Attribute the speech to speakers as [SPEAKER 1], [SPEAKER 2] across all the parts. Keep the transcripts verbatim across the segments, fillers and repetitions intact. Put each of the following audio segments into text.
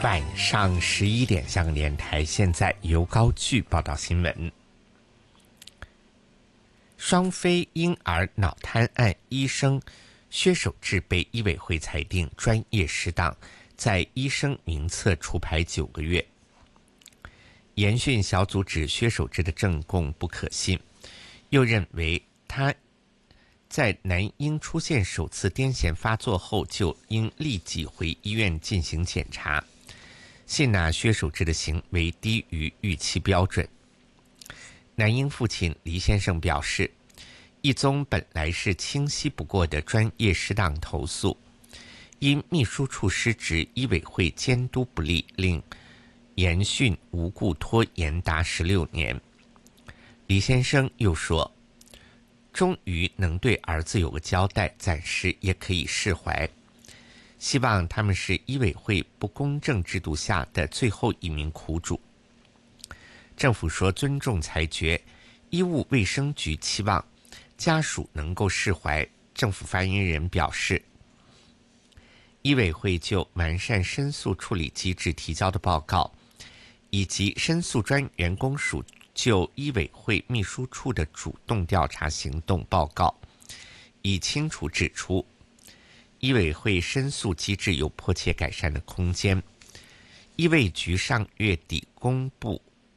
[SPEAKER 1] 晚上十一点，香港电台现在由高炬报道新闻。双非婴儿脑瘫案医生薛守志被医委会裁定专业失当，在医生名册除牌九个月。研讯小组指薛守志的证供不可信，又认为他在男婴出现首次癫痫发作后就应立即回医院进行检查，信纳薛守志的行为低于预期标准。男婴父亲黎先生表示，一宗本来是清晰不过的专业失当投诉，因秘书处失职，医委会监督不力，令研讯无故拖延达十六年。黎先生又说，终于能对儿子有个交代，暂时也可以释怀。希望他们是医委会不公正制度下的最后一名苦主。政府说尊重裁决，医务卫生局期望家属能够释怀。政府发言人表示，医委会就完善申诉处理机制提交的报告，以及申诉专员公署就医委会秘书处的主动调查行动报告，已清楚指出医委会申诉机制有迫切改善的空间。医卫局上月底公布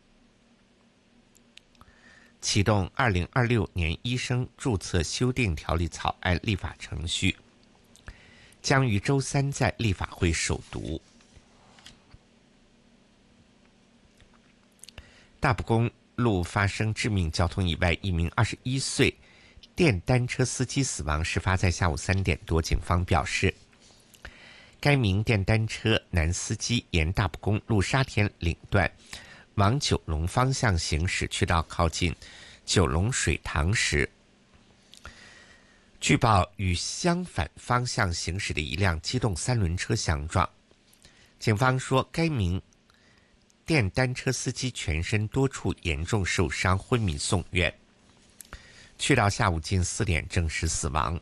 [SPEAKER 1] 启动二零二六年医生注册修订条例草案立法程序，将于周三在立法会首读。大埔公路发生致命交通意外，一名二十一岁电单车司机死亡，事发在下午三点多。警方表示，该名电单车男司机沿大埔公路沙田岭段往九龙方向行驶，去到靠近九龙水塘时，据报与相反方向行驶的一辆机动三轮车相撞。警方说，该名电单车司机全身多处严重受伤，昏迷送院，去到下午近四点证实死亡。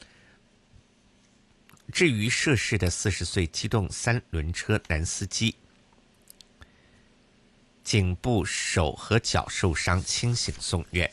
[SPEAKER 1] 至于涉事的四十岁机动三轮车男司机，颈部、手和脚受伤，清醒送院。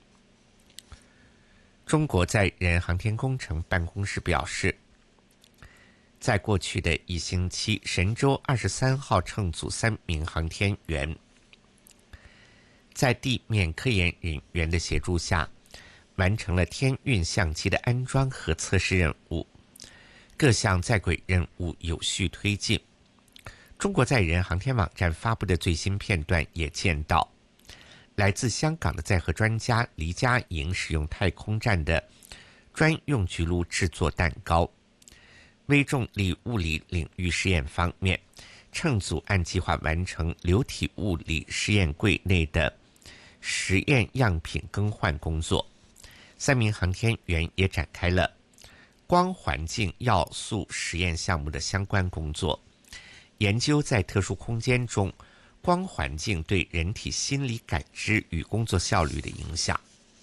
[SPEAKER 1] 中国载人航天工程办公室表示，在过去的一星期，神舟二十三号乘组三名航天员在地面科研人员的协助下，完成了天运相机的安装和测试任务，各项在轨任务有序推进。中国载人航天网站发布的最新片段也见到，来自香港的载荷专家黎佳莹使用太空站的专用焗炉制作蛋糕。微重力物理领域实验方面，乘组按计划完成流体物理实验柜内的实验样品更换工作。三名航天员也展开了光环境要素实验项目的相关工作，研究在特殊空间中光环境对人体心理感知与工作效率的影响。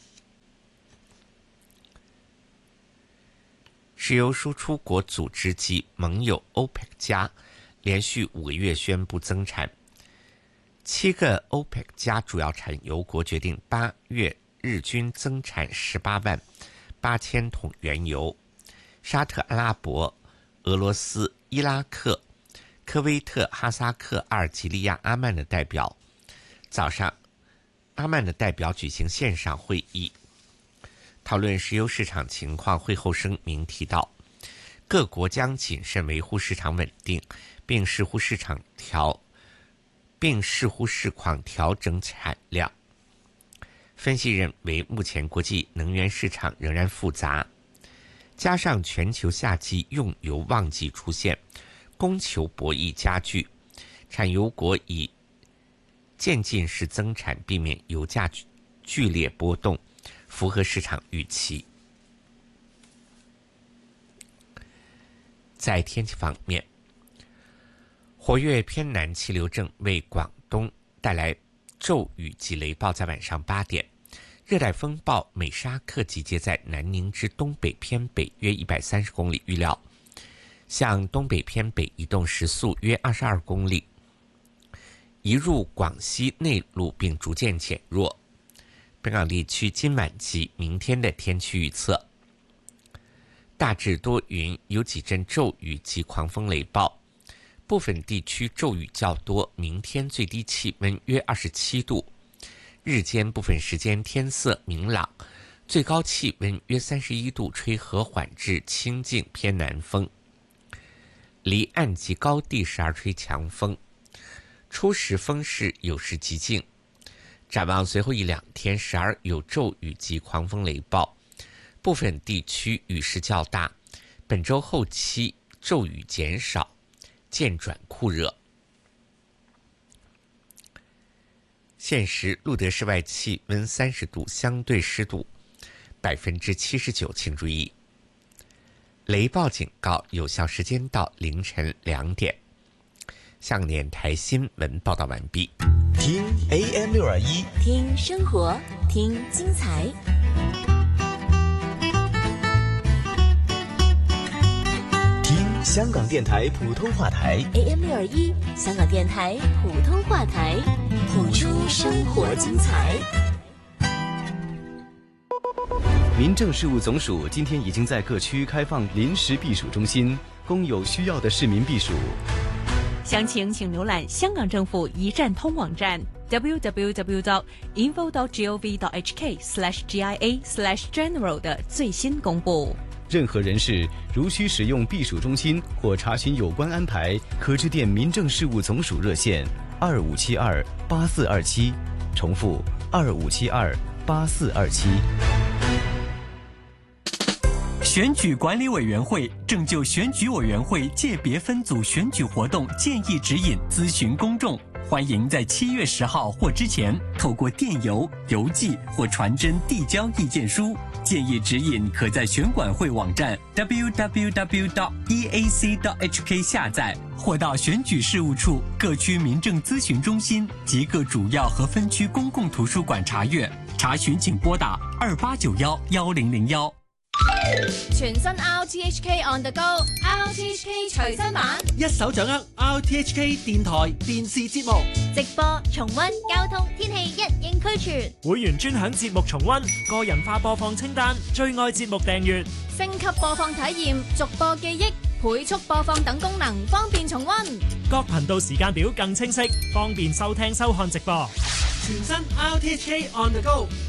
[SPEAKER 1] 石油输出国组织及盟友 欧佩克 加连续五个月宣布增产，七个 欧佩克 加主要产油国决定八月日均增产十八万八千桶原油。沙特阿拉伯、俄罗斯、伊拉克、科威特、哈萨克、阿尔及利亚、阿曼的代表早上，阿曼的代表举行线上会议，讨论石油市场情况。会后声明提到，各国将谨慎维护市场稳定，并视乎市场调，并视乎市况调整产量。分析认为，目前国际能源市场仍然复杂，加上全球夏季用油旺季出现，供求博弈加剧，产油国以渐进式增产，避免油价剧烈波动，符合市场预期。在天气方面，活跃偏南气流正为广东带来骤雨及雷暴。在晚上八点，热带风暴美沙克集结在南宁之东北偏北约一百三十公里，预料向东北偏北移动，时速约二十二公里，移入广西内陆并逐渐减弱。本港地区今晚及明天的天气预测：大致多云，有几阵骤雨及狂风雷暴，部分地区骤雨较多。明天最低气温约二十七度，日间部分时间天色明朗，最高气温约三十一度，吹和缓至清劲偏南风，离岸及高地时而吹强风，初时风势有时极劲。展望随后一两天，时而有骤雨及狂风雷暴，部分地区雨势较大。本周后期骤雨减少，渐转酷热。现时录得室外气温三十度，相对湿度百分之七十九，请注意，雷暴警告有效时间到凌晨两点。香港电台新闻报道完毕。
[SPEAKER 2] 听 A M 六二一，
[SPEAKER 3] 听生活，听精彩。
[SPEAKER 2] 听香港电台普通话台
[SPEAKER 3] A M 六二一，香港电台普通话台，谱出生活精彩。
[SPEAKER 4] 民政事务总署今天已经在各区开放临时避暑中心，供有需要的市民避暑。
[SPEAKER 5] 详情请浏览香港政府一站通网站 double-u double-u double-u dot info dot gov dot h k slash g i a slash general 的最新公布。
[SPEAKER 4] 任何人士如需使用避暑中心或查询有关安排，可致电民政事务总署热线二五七二八四二七，重复二五七二八四二七。
[SPEAKER 6] 选举管理委员会正就选举委员会界别分组选举活动建议指引咨询公众，欢迎在七月十号或之前透过电邮、邮寄或传真递交意见书。建议指引可在选管会网站 double-u double-u double-u dot e a c dot h k 下载，或到选举事务处各区民政咨询中心及各主要和分区公共图书馆查阅。查询请拨打二八九幺幺零零幺。
[SPEAKER 7] 全新 R T H K on the go，R T H K 隨身版，
[SPEAKER 8] 一手掌握 R T H K 電台電視節目
[SPEAKER 7] 直播、重溫、交通、天氣一應俱全。
[SPEAKER 8] 會員專享節目重溫，個人化播放清單，最愛節目訂閱，
[SPEAKER 7] 升級播放體驗，逐播記憶，倍速播放等功能，方便重溫。
[SPEAKER 8] 各頻道時間表更清晰，方便收聽收看直播。全新 R T H K on the go。